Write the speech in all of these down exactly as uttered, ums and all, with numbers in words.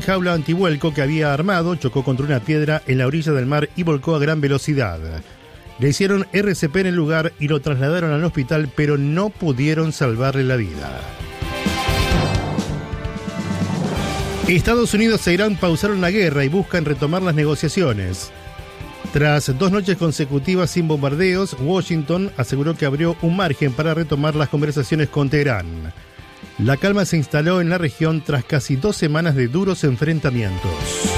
jaula antivuelco que había armado chocó contra una piedra en la orilla del mar y volcó a gran velocidad. Le hicieron R C P en el lugar y lo trasladaron al hospital, pero no pudieron salvarle la vida. Estados Unidos e Irán pausaron la guerra y buscan retomar las negociaciones. Tras dos noches consecutivas sin bombardeos, Washington aseguró que abrió un margen para retomar las conversaciones con Teherán. La calma se instaló en la región tras casi dos semanas de duros enfrentamientos.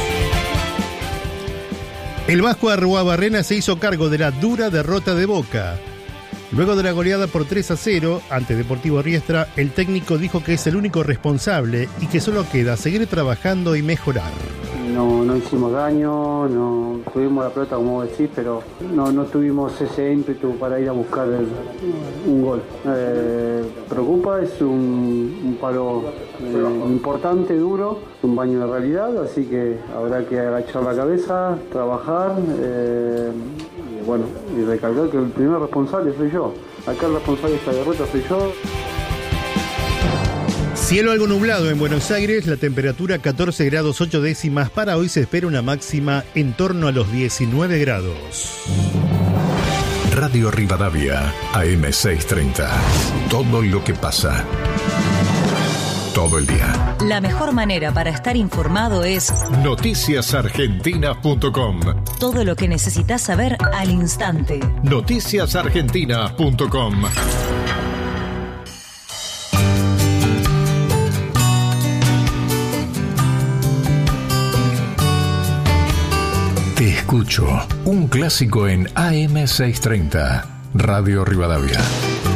El vasco Arruabarrena se hizo cargo de la dura derrota de Boca. Luego de la goleada por tres a cero ante Deportivo Riestra, el técnico dijo que es el único responsable y que solo queda seguir trabajando y mejorar. No, no hicimos daño, no tuvimos la pelota como vos decís, pero no, no tuvimos ese ímpetu para ir a buscar el, un gol. Eh, preocupa, es un, un palo eh, importante, duro, un baño de realidad, así que habrá que agachar la cabeza, trabajar, eh, y bueno, y recalcar que el primer responsable soy yo. Acá el responsable de esta derrota soy yo. Cielo algo nublado en Buenos Aires, la temperatura catorce grados ocho décimas. Para hoy se espera una máxima en torno a los diecinueve grados. Radio Rivadavia, A M seiscientos treinta. Todo lo que pasa. Todo el día. La mejor manera para estar informado es noticias argentinas punto com. Todo lo que necesitas saber al instante. noticias argentinas punto com. Te escucho, un clásico en A M seiscientos treinta, Radio Rivadavia.